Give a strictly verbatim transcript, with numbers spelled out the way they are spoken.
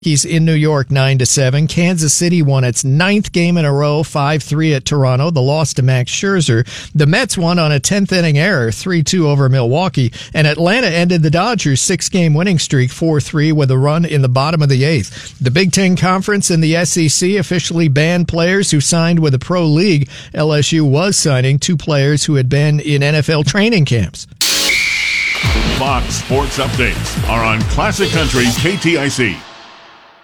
He's in New York nine to seven. Kansas City won its ninth game in a row, five three at Toronto. The loss to Max Scherzer. The Mets won on a tenth inning error, three two over Milwaukee. And Atlanta ended the Dodgers' six-game winning streak, four three, with a run in the bottom of the eighth. The Big Ten Conference and the S E C officially banned players who signed with a pro league. L S U was signing two players who had been in N F L training camps. Fox Sports Updates are on Classic Country K T I C.